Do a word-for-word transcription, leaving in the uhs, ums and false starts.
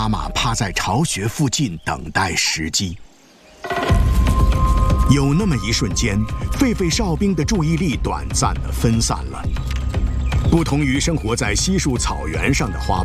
妈妈趴在巢穴附近等待时机。有那么一瞬间，狒狒哨兵的注意力短暂地分散了。不同于生活在稀树草原上的花